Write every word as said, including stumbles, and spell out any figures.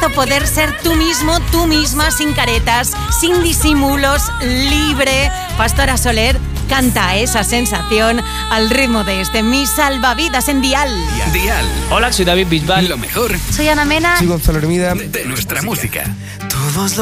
lujazo poder ser tú mismo, tú misma, sin caretas, sin disimulos, libre. Pastora Soler canta esa sensación al ritmo de este Mi Salvavidas en Dial. Dial. Hola, soy David Bisbal. Lo mejor Soy Ana Mena. Soy Gonzalo Hermida. de nuestra música. Todos